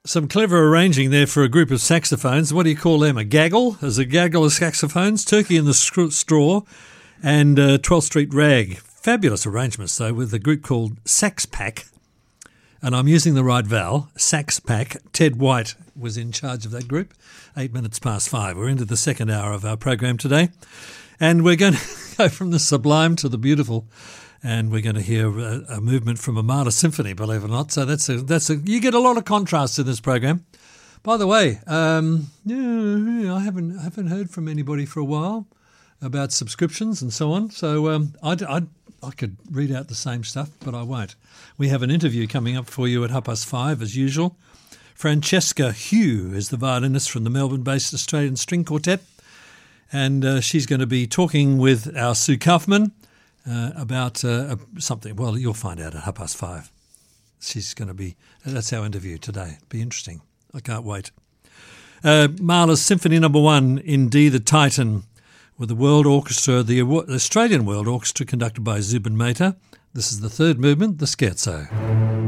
Some clever arranging there for a group of saxophones. What do you call them? A gaggle? There's a gaggle of saxophones, Turkey in the Straw, and 12th Street Rag. Fabulous arrangements, though, with a group called Sax Pack. And I'm using the right vowel, Sax Pack. Ted White was in charge of that group. 5:08. We're into the second hour of our program today. And we're going to go from the sublime to the beautiful. And we're going to hear a movement from a Mahler symphony, believe it or not. So you get a lot of contrast in this program. By the way, I haven't heard from anybody for a while about subscriptions and so on. So I could read out the same stuff, but I won't. We have an interview coming up for you at 5:30 as usual. Francesca Hugh is the violinist from the Melbourne-based Australian String Quartet, and she's going to be talking with our Sue Kaufman about something. Well, you'll find out at 5:30. She's going to be. That's our interview today. Be interesting. I can't wait. Mahler's Symphony No. 1 in D, the Titan, with the World Orchestra, the Australian World Orchestra, conducted by Zubin Mehta. This is the third movement, the Scherzo.